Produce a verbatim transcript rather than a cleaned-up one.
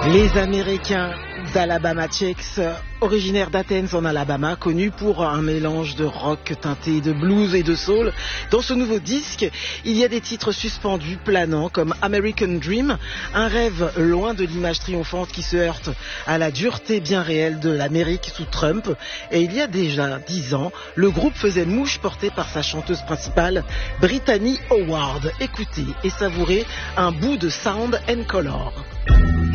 Les Américains d'Alabama Shakes, originaires d'Athens en Alabama, connus pour un mélange de rock teinté de blues et de soul. Dans ce nouveau disque, il y a des titres suspendus, planants, comme American Dream, un rêve loin de l'image triomphante qui se heurte à la dureté bien réelle de l'Amérique sous Trump. Et il y a déjà dix ans, le groupe faisait mouche porté par sa chanteuse principale, Brittany Howard. Écoutez et savourez un bout de Sound and Color.